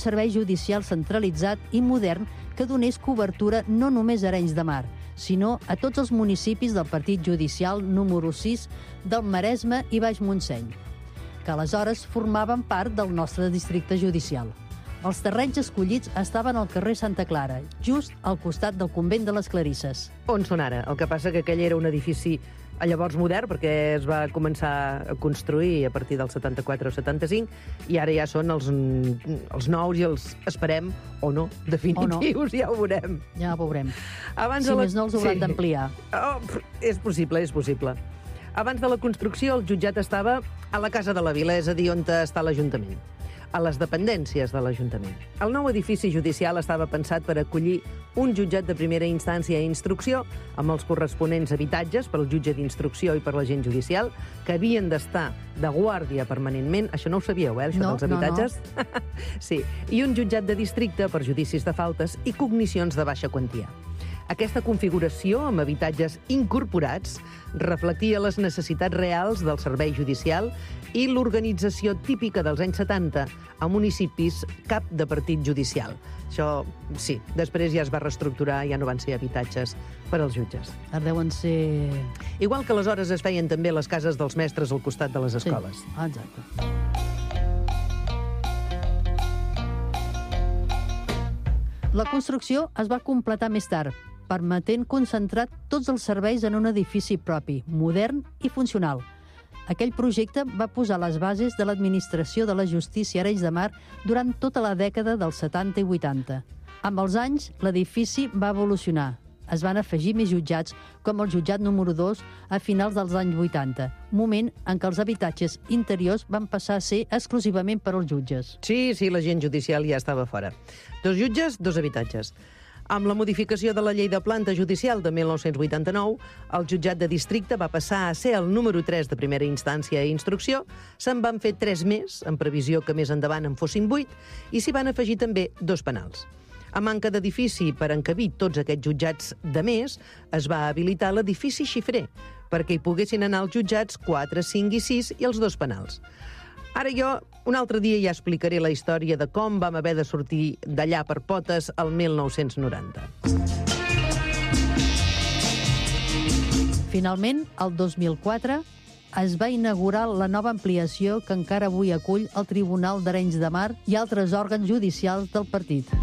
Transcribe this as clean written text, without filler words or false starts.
servei judicial centralitzat i modern que donés cobertura no només a Arenys de Mar, sinó a tots els municipis del partit judicial número 6 del Maresme i Baix Montseny, que aleshores formaven part del nostre districte judicial. Els terrenys escollits estaven al carrer Santa Clara, just al costat del convent de les Clarisses. On són ara? El que passa que aquell era un edifici llavors modern, perquè es va començar a construir a partir del 74 o 75, i ara ja són els nous i els, esperem, o no, definitius, ja ho veurem. Ja ho veurem. Abans si més no els hauran d'ampliar. Oh, és possible, és possible. Abans de la construcció, el jutjat estava a la Casa de la Vila, és a dir, on està l'Ajuntament, a les dependències de l'Ajuntament. El nou edifici judicial estava pensat per acollir un jutjat de primera instància i instrucció, amb els corresponents habitatges pel jutge d'instrucció i per l'agent judicial, que havien d'estar de guàrdia permanentment. Això no ho sabíeu, això dels habitatges? No. Sí. I un jutjat de districte per judicis de faltes i cognicions de baixa quantia. Aquesta configuració, amb habitatges incorporats, reflectia les necessitats reals del servei judicial i l'organització típica dels anys 70 a municipis cap de partit judicial. Això, sí, després ja es va reestructurar, ja no van ser habitatges per als jutges. Ara deuen ser... Igual que aleshores es feien també les cases dels mestres al costat de les escoles. Sí, exacte. La construcció es va completar més tard, permetent concentrar tots els serveis en un edifici propi, modern i funcional. Aquell projecte va posar les bases de l'administració de la justícia a Arenys de Mar durant tota la dècada dels 70 i 80. Amb els anys, l'edifici va evolucionar. Es van afegir més jutjats, com el jutjat número 2 a finals dels anys 80, moment en què els habitatges interiors van passar a ser exclusivament per als jutges. Sí, l'agent judicial ja estava fora. 2 jutges, 2 habitatges. Amb la modificació de la llei de planta judicial de 1989, el jutjat de districte va passar a ser el número 3 de primera instància i instrucció, se'n van fer 3 més, en previsió que més endavant en fossin 8, i s'hi van afegir també 2 penals. A manca d'edifici per encabir tots aquests jutjats de més, es va habilitar l'edifici xifrer, perquè hi poguessin anar els jutjats 4, 5 i 6 i els 2 penals. Ara jo, un altre dia ja explicaré la història de com vam haver de sortir d'allà per potes el 1990. Finalment, el 2004, es va inaugurar la nova ampliació que encara avui acull el Tribunal d'Arenys de Mar i altres òrgans judicials del partit.